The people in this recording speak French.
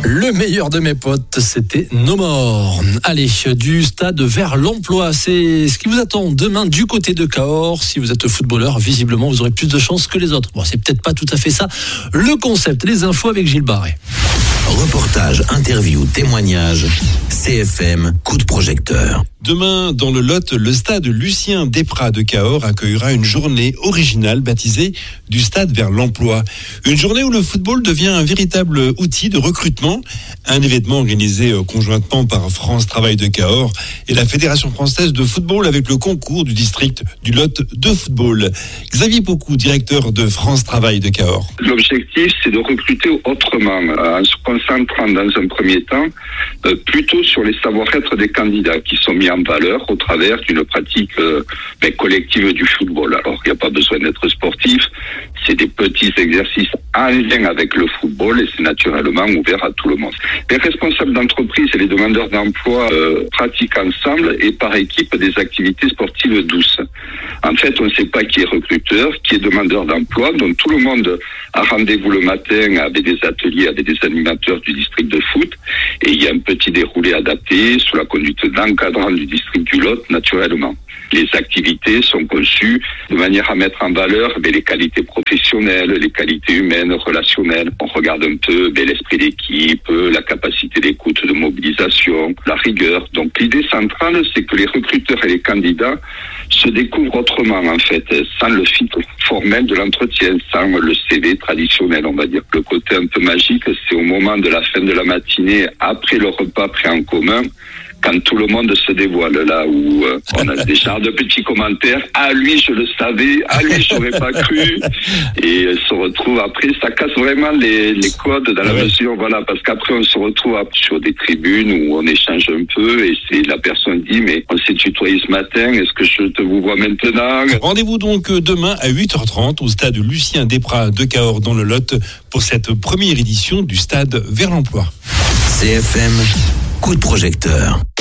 Le meilleur de mes potes, c'était No More. Allez, du stade vers l'emploi, c'est ce qui vous attend demain du côté de Cahors. Si vous êtes footballeur, visiblement, vous aurez plus de chance que les autres. Bon, c'est peut-être pas tout à fait ça le concept. Les infos avec Gilles Barret. Reportage, interview, témoignage, CFM, coup de projecteur. Demain, dans le Lot, le stade Lucien Desprats de Cahors accueillera une journée originale baptisée du stade vers l'emploi. Une journée où le football devient un véritable outil de recrutement. Un événement organisé conjointement par France Travail de Cahors et la Fédération française de football avec le concours du district du Lot de football. Xavier Pocou, directeur de France Travail de Cahors. L'objectif, c'est de recruter autrement, en se concentrant dans un premier temps plutôt sur les savoir-être des candidats qui sont mis en valeur au travers d'une pratique collective du football. Alors, il n'y a pas besoin d'être sportif, c'est des petits exercices en lien avec le football et c'est naturellement ouvert à tout le monde. Les responsables d'entreprise et les demandeurs d'emploi pratiquent ensemble et par équipe des activités sportives douces. En fait, on ne sait pas qui est recruteur, qui est demandeur d'emploi, donc tout le monde a rendez-vous le matin avec des ateliers, avec des animateurs du district de foot et il y a un petit déroulé adapté sous la conduite d'encadrant du district du Lot, naturellement. Les activités sont conçues de manière à mettre en valeur les qualités professionnelles, les qualités humaines, relationnelles. On regarde un peu l'esprit d'équipe, la capacité d'écoute, de mobilisation, la rigueur. Donc l'idée centrale, c'est que les recruteurs et les candidats se découvrent autrement en fait, sans le filtre formel de l'entretien, sans le CV traditionnel, on va dire. Le côté un peu magique, c'est au moment de la fin de la matinée, après le repas pris en commun, quand tout le monde se dévoile, là où on a des genres de petits commentaires. Ah, lui, je le savais. Ah, lui, j'aurais pas cru. Et se retrouve après, ça casse vraiment les codes dans la mesure, voilà, parce qu'après, on se retrouve sur des tribunes où on échange un peu et c'est la personne dit, mais on s'est tutoyé ce matin, est-ce que je te vous vois maintenant? Rendez-vous donc demain à 8h30 au stade Lucien Desprats de Cahors dans le Lot pour cette première édition du stade vers l'emploi. CFM, coup de projecteur.